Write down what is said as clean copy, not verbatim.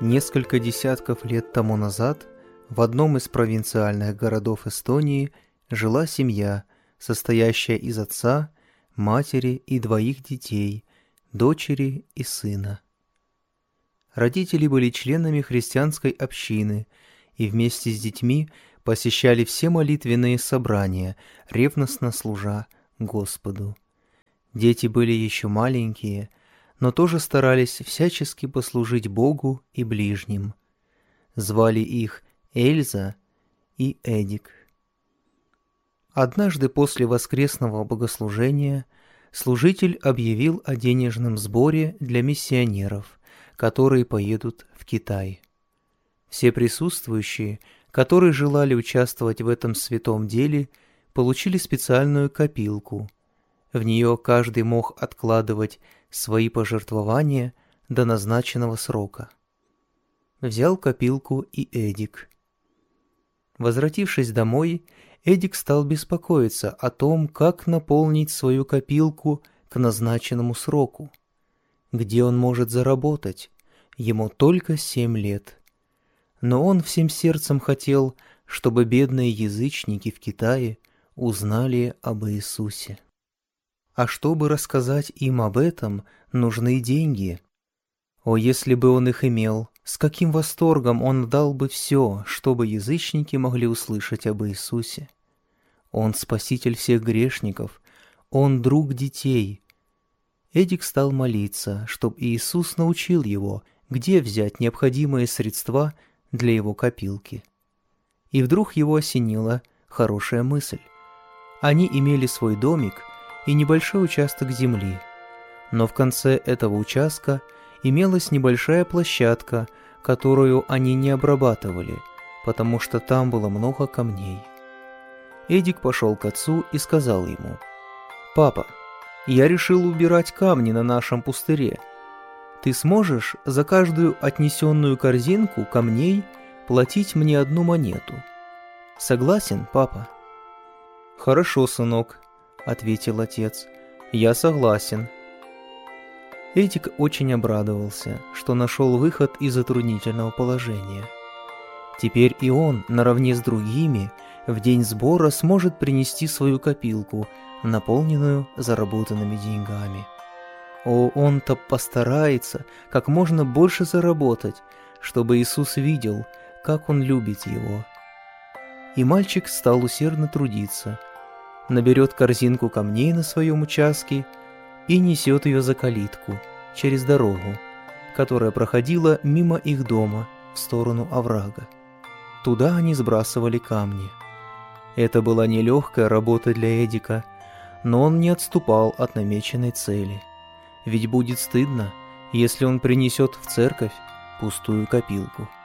Несколько десятков лет тому назад в одном из провинциальных городов Эстонии жила семья, состоящая из отца, матери и двоих детей, дочери и сына. Родители были членами христианской общины и вместе с детьми посещали все молитвенные собрания, ревностно служа Господу. Дети были еще маленькие, но тоже старались всячески послужить Богу и ближним. Звали их Эльза и Эдик. Однажды после воскресного богослужения служитель объявил о денежном сборе для миссионеров, которые поедут в Китай. Все присутствующие, которые желали участвовать в этом святом деле, получили специальную копилку. В нее каждый мог откладывать свои пожертвования до назначенного срока. Взял копилку и Эдик. Возвратившись домой, Эдик стал беспокоиться о том, как наполнить свою копилку к назначенному сроку. Где он может заработать? Ему только 7 лет. Но он всем сердцем хотел, чтобы бедные язычники в Китае узнали об Иисусе. А чтобы рассказать им об этом, нужны деньги. О, если бы он их имел, с каким восторгом он дал бы все, чтобы язычники могли услышать об Иисусе. Он спаситель всех грешников, он друг детей. Эдик стал молиться, чтобы Иисус научил его, где взять необходимые средства для его копилки. И вдруг его осенила хорошая мысль. Они имели свой домик и небольшой участок земли, но в конце этого участка имелась небольшая площадка, которую они не обрабатывали, потому что там было много камней. Эдик пошел к отцу и сказал ему: «Папа, я решил убирать камни на нашем пустыре. Ты сможешь за каждую отнесенную корзинку камней платить мне 1 монету? Согласен, папа?» «Хорошо, сынок», — ответил отец, — «я согласен». Эдик очень обрадовался, что нашел выход из затруднительного положения. Теперь и он, наравне с другими, в день сбора сможет принести свою копилку, наполненную заработанными деньгами. О, он-то постарается как можно больше заработать, чтобы Иисус видел, как он любит его. И мальчик стал усердно трудиться, наберет корзинку камней на своем участке и несет ее за калитку, через дорогу, которая проходила мимо их дома в сторону оврага. Туда они сбрасывали камни. Это была нелегкая работа для Эдика, но он не отступал от намеченной цели. Ведь будет стыдно, если он принесет в церковь пустую копилку.